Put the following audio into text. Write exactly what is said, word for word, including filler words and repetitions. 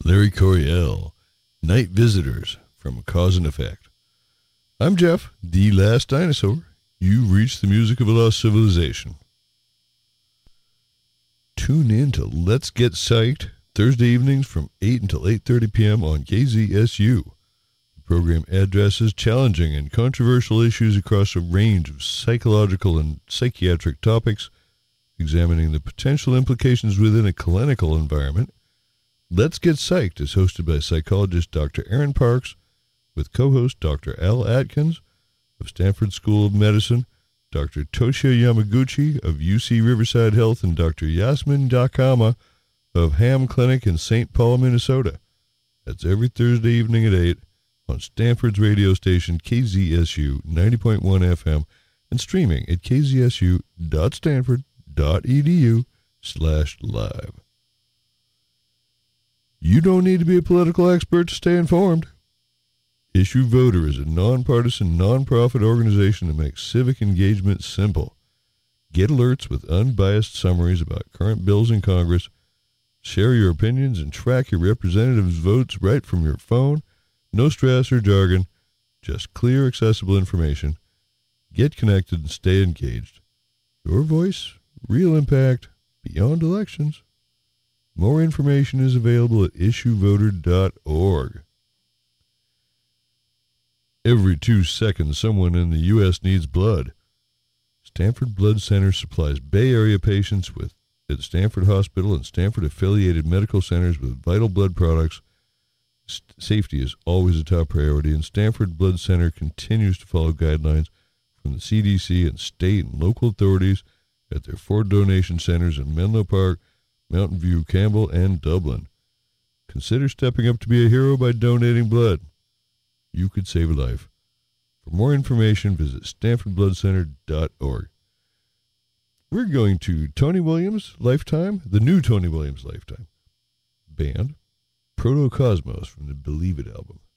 Larry Coryell, Night Visitors from Cause and Effect. I'm Jeff, the last dinosaur. You've reached the music of a lost civilization. Tune in to Let's Get Psyched, Thursday evenings from eight until eight thirty p.m. on K Z S U. The program addresses challenging and controversial issues across a range of psychological and psychiatric topics, examining the potential implications within a clinical environment. Let's Get Psyched is hosted by psychologist Doctor Aaron Parks, with co-host Doctor Al Atkins of Stanford School of Medicine, Doctor Toshio Yamaguchi of U C Riverside Health, and Doctor Yasmin Dakama of Ham Clinic in Saint Paul, Minnesota. That's every Thursday evening at eight on Stanford's radio station K Z S U ninety point one F M and streaming at k z s u dot stanford dot e d u slash live. You don't need to be a political expert to stay informed. Issue Voter is a nonpartisan, nonprofit organization that makes civic engagement simple. Get alerts with unbiased summaries about current bills in Congress, share your opinions, and track your representatives' votes right from your phone. No stress or jargon, just clear, accessible information. Get connected and stay engaged. Your voice, real impact, beyond elections. More information is available at issue voter dot org. Every two seconds, someone in the U S needs blood. Stanford Blood Center supplies Bay Area patients with at Stanford Hospital and Stanford-affiliated medical centers with vital blood products. S- safety is always a top priority, and Stanford Blood Center continues to follow guidelines from the C D C and state and local authorities at their four donation centers in Menlo Park, Mountain View, Campbell, and Dublin. Consider stepping up to be a hero by donating blood. You could save a life. For more information, visit stanford blood center dot org. We're going to Tony Williams' Lifetime, the new Tony Williams' Lifetime band, Protocosmos from the Believe It album.